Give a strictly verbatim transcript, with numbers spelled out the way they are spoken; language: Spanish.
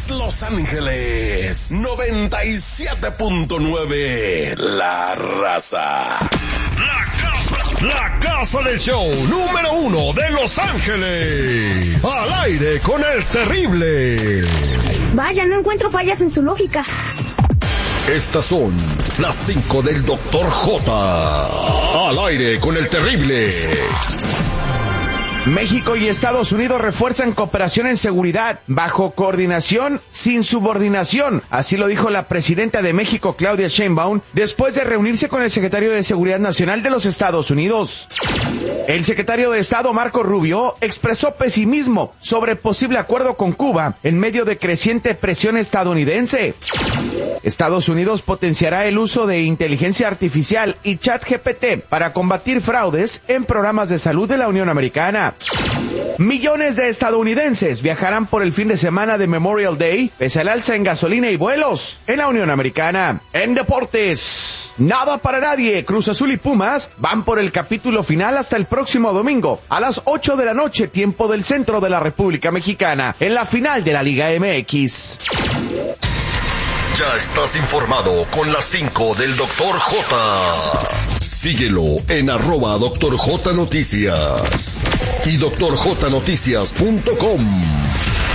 es Los Ángeles, noventa y siete punto nueve, La Raza. La casa, la casa del show número uno de Los Ángeles. Al aire con el terrible. Vaya, no encuentro fallas en su lógica. Estas son las cinco del doctor J. Al aire con el terrible. México y Estados Unidos refuerzan cooperación en seguridad, bajo coordinación, sin subordinación. Así lo dijo la presidenta de México, Claudia Sheinbaum, después de reunirse con el secretario de Seguridad Nacional de los Estados Unidos. El secretario de Estado, Marco Rubio, expresó pesimismo sobre posible acuerdo con Cuba en medio de creciente presión estadounidense. Estados Unidos potenciará el uso de inteligencia artificial y ChatGPT para combatir fraudes en programas de salud de la Unión Americana. Millones de estadounidenses viajarán por el fin de semana de Memorial Day, pese al alza en gasolina y vuelos en la Unión Americana. En deportes, nada para nadie. Cruz Azul y Pumas van por el capítulo final hasta el próximo domingo, a las ocho de la noche, tiempo del centro de la República Mexicana, en la final de la Liga M X. Ya estás informado con las cinco del doctor J. Síguelo en arroba doctor J Noticias y doctor j noticias punto com.